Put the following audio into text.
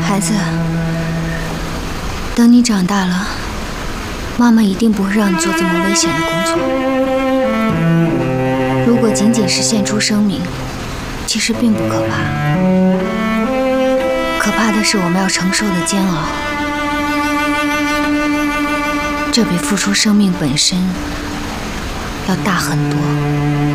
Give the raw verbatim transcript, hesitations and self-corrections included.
孩子，等你长大了，妈妈一定不会让你做这么危险的工作。如果仅仅是献出生命，其实并不可怕，可怕的是我们要承受的煎熬。这比付出生命本身要大很多。